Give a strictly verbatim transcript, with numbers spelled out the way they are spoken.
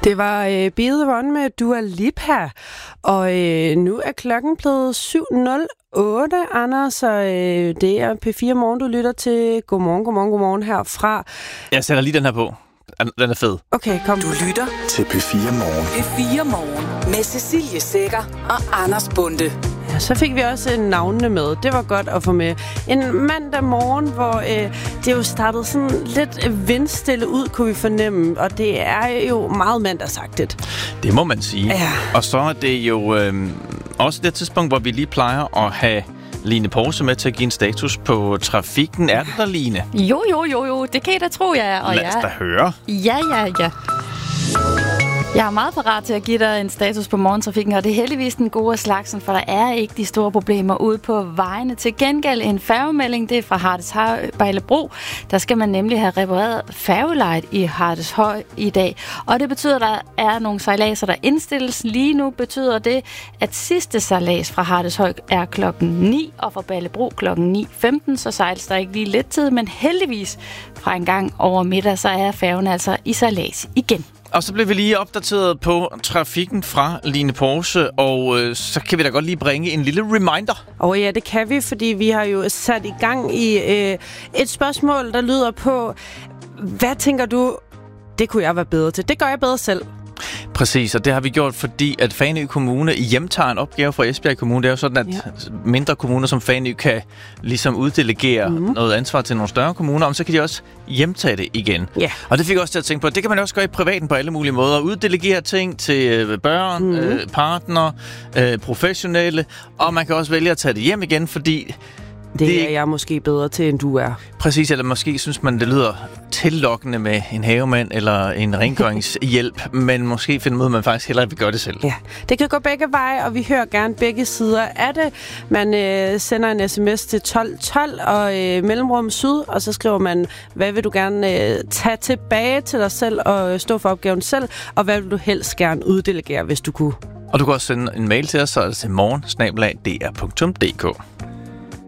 Det var øh, Be The One med Dua Lipa, og øh, nu er klokken blevet syv nul otte, Anders, og øh, det er P fire Morgen, du lytter til. Godmorgen, godmorgen, godmorgen herfra. Jeg sætter lige den her på. Den er fed. Okay, kom. Du lytter til P fire Morgen. P fire Morgen med Cecilie Sækker og Anders Bonde. Ja, så fik vi også navnene med. Det var godt at få med. En mandag morgen, hvor øh, det jo startede sådan lidt vindstille ud, kunne vi fornemme. Og det er jo meget mandagsagtigt. Det må man sige. Ja. Og så er det jo øh, også det tidspunkt, hvor vi lige plejer at have Line Poulse med til at give en status på trafikken. Er det der, Line? Jo, jo, jo, jo. Det kan I da tro, jeg er. Og Lad os jeg... da høre. Ja, ja, ja. Jeg er meget parat til at give dig en status på morgentrafikken, og det er heldigvis den gode slagsen, for der er ikke de store problemer ude på vejene. Til gengæld en færgemelding, det er fra Hardeshøj-Bejlebro. Der skal man nemlig have repareret færgelejet i Hardeshøj i dag. Og det betyder, at der er nogle sejladser, der indstilles. Lige nu betyder det, at sidste sejlads fra Hardeshøj er klokken ni, og fra Bejlebro klokken ni femten, så sejles der ikke lige lidt tid, men heldigvis fra en gang over middag, så er færgen altså i sejlads igen. Og så blev vi lige opdateret på trafikken fra Line Poulse, og øh, så kan vi da godt lige bringe en lille reminder. Og ja, det kan vi, fordi vi har jo sat i gang i øh, et spørgsmål, der lyder på, hvad tænker du, det kunne jeg være bedre til? Det gør jeg bedre selv. Præcis, og det har vi gjort, fordi at Fanø Kommune hjemtager en opgave fra Esbjerg Kommune. Det er jo sådan, at ja. mindre kommuner som Fanø kan ligesom uddelegere mm. noget ansvar til nogle større kommuner, og så kan de også hjemtage det igen. Ja. Og det fik jeg også til at tænke på, det kan man også gøre i privaten på alle mulige måder. Uddelegere ting til børn, mm. øh, partner, øh, professionelle, og man kan også vælge at tage det hjem igen, fordi Det, det er jeg måske bedre til, end du er. Præcis, eller måske synes man, det lyder tillokkende med en havemand eller en rengøringshjælp, men måske finder man ud af, at man faktisk hellere vil gøre det selv. Ja, det kan gå begge veje, og vi hører gerne begge sider af det. Man øh, sender en sms til tolv tolv og øh, mellemrum syd, og så skriver man, hvad vil du gerne øh, tage tilbage til dig selv og stå for opgaven selv, og hvad vil du helst gerne uddelegere, hvis du kunne. Og du kan også sende en mail til os, så er det til morgen snabel-a d r punktum d k.